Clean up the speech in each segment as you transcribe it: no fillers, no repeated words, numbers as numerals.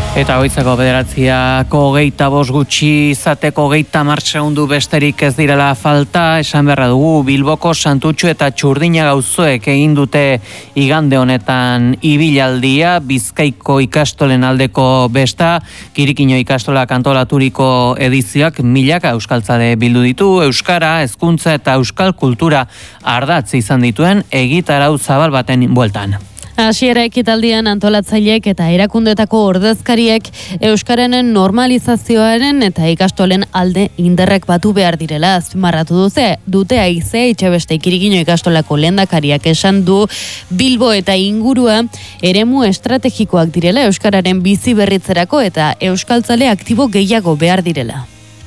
Eta goizeko 9:25 gutxi izateko 30 segundu besterik ez direla falta, esan beharra dugu Bilboko Santutxu eta Txurdinaga auzoek egin dute igande honetan ibilaldia, Bizkaiko ikastolen aldeko besta, Kirikino ikastolak antolaturiko edizioak milaka euskaltzale bildu ditu, euskara, hezkuntza eta euskal kultura ardatz izan dituen egitarau zabal baten bueltan. Hasiera ekitaldian antolatzaileek eta erakundeetako ordezkariek euskararen normalizazioaren eta ikastolen alde indarrak batu behar direla azpimarratu dute Aizea Etxebeste Kirikino ikastolako lehendakariak esan du Bilbo eta ingurua eremu estrategikoak direla euskararen bizi berritzerako eta euskaltzale aktibo gehiago behar direla.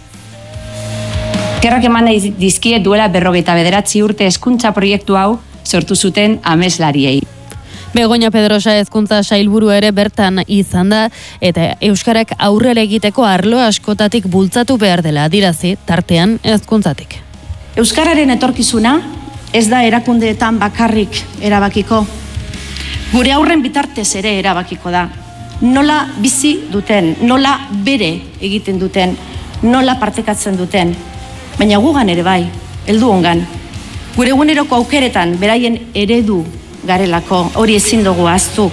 Eskerrak eman dizkie duela 59 urte hezkuntza proiektu hau sortu zuten ameslariei. Begoña Pedrosa hezkuntza sailburu ere bertan izan da eta euskarak aurrera egiteko arlo askotatik bultzatu behar dela adirazi tartean hezkuntzatik. Euskararen etorkizuna ez da erakundeetan bakarrik erabakiko. Gure aurren bitartez ere erabakiko da. Nola bizi duten, nola bere egiten duten, nola partekatzen duten. Baina gugan ere bai, heldu ongan. Gure eguneroko aukeretan beraien eredu garelako, hori ezin dugu ahaztu.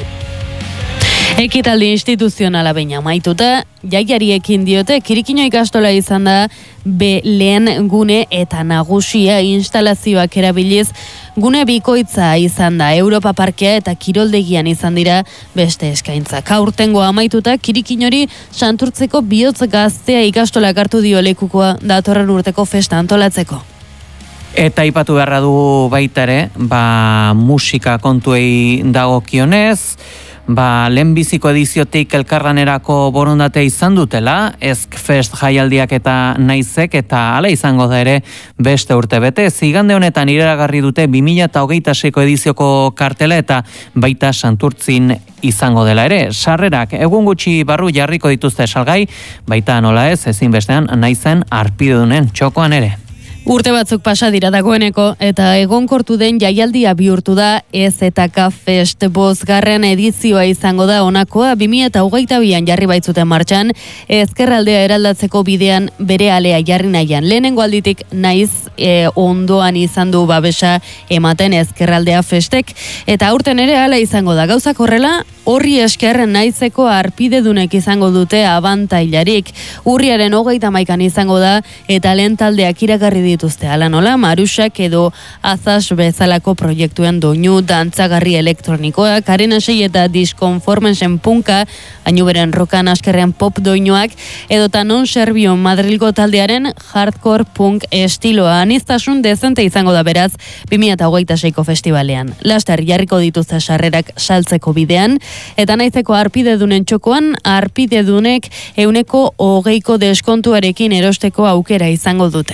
Ekitaldi instituzionala baina amaituta, jaiari ekin diote Kirikino ikastola izan da lehen gune eta nagusia instalazioak erabiliz gune bikoitza izan da Europa Parkea eta kiroldegian izan dira beste eskaintzak. Aurtengo amaituta Kirikinori Santurtzeko bihotz gaztea ikastolak hartu dio lekukoa datorren urteko festa antolatzeko. Eta aipatu beharra du baita ere, musika kontuei dagokionez, lehenbiziko ediziotik elkarlanerako borondatea izan dutela, Ezkfest jaialdiak eta naizek, eta hala izango da ere beste urte bete. Igande honetan iragarri dute 2026ko edizioko kartela eta baita Santurtzin izango dela ere. Sarrerak egun gutxi barru jarriko dituzte salgai, baita nola ez, ezinbestean naizen arpidedunen txokoan ere. Urte batzuk pasa dira dagoeneko eta egonkortu den jaialdia bihurtu da EZK Fest 5. edizioa izango da honakoa 2022an jarri baitzuten martxan ezkerraldea eraldatzeko bidean bere alea jarri nahian. Lehenengo alditik naiz ondoan izan du babesa ematen ezkerraldea festek eta aurten ere hala izango da. Gauzak horrela horri esker naizeko arpidedunek izango dute abantailarik. Urriaren 31an izango da eta lehen taldeak iragarri dituzte hala nola, Marusak edo Azaz bezalako proiektuen doinu dantzagarri elektronikoak, Arena 6 eta Disconformensen punka, Ainuberen rokan askerrean pop doinuak, edota Non Serbio Madrilgo taldearen hardcore punk estiloa. Aniztasun dezente izango da beraz 2026ko festivalean. Laster jarriko dituzte sarrerak saltzeko bidean, eta naizeko arpidedunen txokoan, arpidedunek 20% deskontuarekin erosteko aukera izango dute.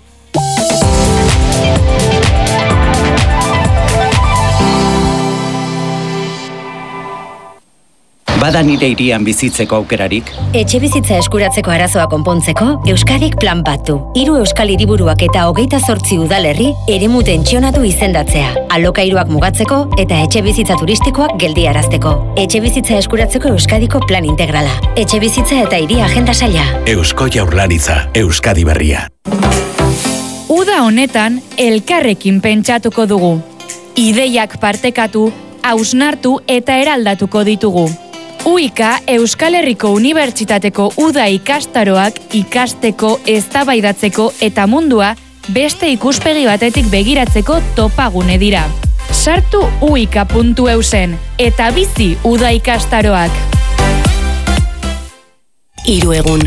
Bada nire hirian bizitzeko aukerarik? Etxe bizitza eskuratzeko arazoa konpontzeko, Euskadik plan bat du. 3 euskal hiriburuak eta 28 udalerri eremu tentsionatu izendatzea. Alokairuak mugatzeko eta etxe bizitza turistikoak geldiarazteko. Etxe bizitza eskuratzeko Euskadiko plan integrala. Etxe bizitza eta hiri agenda saila. Eusko Jaurlaritza, Euskadi berria. Uda honetan elkarrekin pentsatuko dugu. Ideiak partekatu, hausnartu eta eraldatuko ditugu. UIKA Euskal Herriko Unibertsitateko uda ikastaroak ikasteko, eztabaidatzeko eta mundua beste ikuspegi batetik begiratzeko topagune dira. Sartu uika.eusen eta bizi uda ikastaroak. 3 egun,